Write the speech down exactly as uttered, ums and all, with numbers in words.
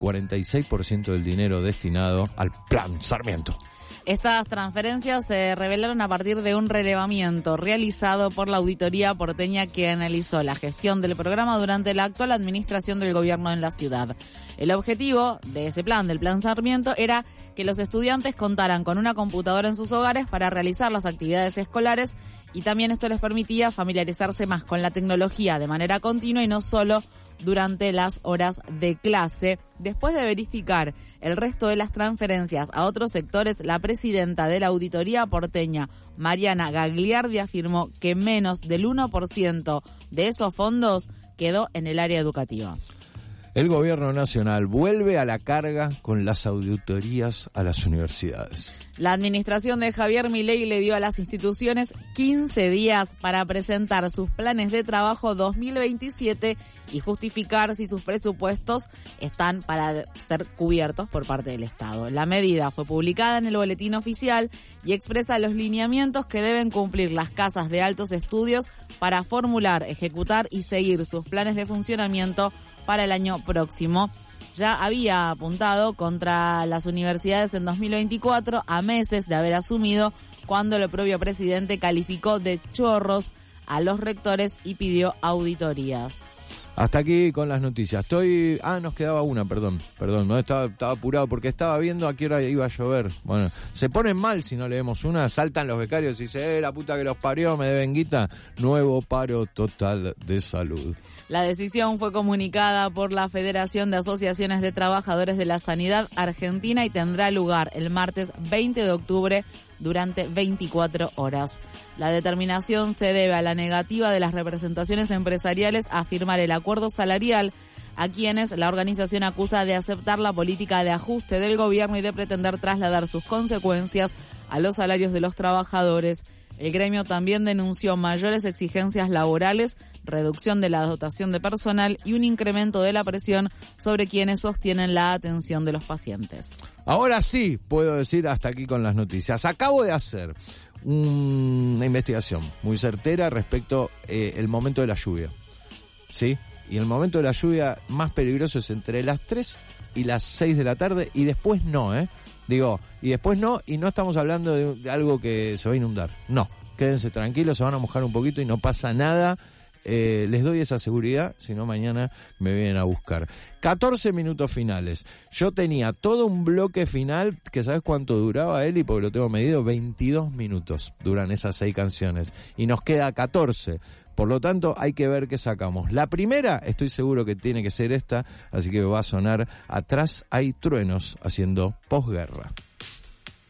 cuarenta y seis por ciento del dinero destinado al Plan Sarmiento. Estas transferencias se revelaron a partir de un relevamiento realizado por la Auditoría Porteña que analizó la gestión del programa durante la actual administración del gobierno en la ciudad. El objetivo de ese plan, del Plan Sarmiento, era que los estudiantes contaran con una computadora en sus hogares para realizar las actividades escolares y también esto les permitía familiarizarse más con la tecnología de manera continua y no solo durante las horas de clase. Después de verificar el resto de las transferencias a otros sectores, la presidenta de la Auditoría Porteña, Mariana Gagliardi, afirmó que menos del uno por ciento de esos fondos quedó en el área educativa. El gobierno nacional vuelve a la carga con las auditorías a las universidades. La administración de Javier Milei le dio a las instituciones quince días para presentar sus planes de trabajo dos mil veintisiete y justificar si sus presupuestos están para ser cubiertos por parte del Estado. La medida fue publicada en el boletín oficial y expresa los lineamientos que deben cumplir las casas de altos estudios para formular, ejecutar y seguir sus planes de funcionamiento para el año próximo. Ya había apuntado contra las universidades en dos mil veinticuatro, a meses de haber asumido, cuando el propio presidente calificó de chorros a los rectores y pidió auditorías. Hasta aquí con las noticias. Estoy... Ah, nos quedaba una, perdón. Perdón, no estaba, estaba apurado porque estaba viendo a qué hora iba a llover. Bueno, se ponen mal si no leemos una. Saltan los becarios y dicen, eh, la puta que los parió, me deben guita. Nuevo paro total de salud. La decisión fue comunicada por la Federación de Asociaciones de Trabajadores de la Sanidad Argentina y tendrá lugar el martes veinte de octubre durante veinticuatro horas. La determinación se debe a la negativa de las representaciones empresariales a firmar el acuerdo salarial, a quienes la organización acusa de aceptar la política de ajuste del gobierno y de pretender trasladar sus consecuencias a los salarios de los trabajadores. El gremio también denunció mayores exigencias laborales, reducción de la dotación de personal y un incremento de la presión sobre quienes sostienen la atención de los pacientes. Ahora sí, puedo decir hasta aquí con las noticias. Acabo de hacer una investigación muy certera respecto eh, el momento de la lluvia. ¿Sí? Y el momento de la lluvia más peligroso es entre las tres y las seis de la tarde y después no, ¿eh? Digo, y después no, y no estamos hablando de, de algo que se va a inundar. No, quédense tranquilos, se van a mojar un poquito y no pasa nada. Eh, les doy esa seguridad, si no mañana me vienen a buscar. catorce minutos finales. Yo tenía todo un bloque final, que ¿sabes cuánto duraba, Eli? Porque lo tengo medido, veintidós minutos duran esas seis canciones. Y nos queda catorce. Por lo tanto, hay que ver qué sacamos. La primera, estoy seguro que tiene que ser esta, así que va a sonar Atrás hay truenos, haciendo posguerra.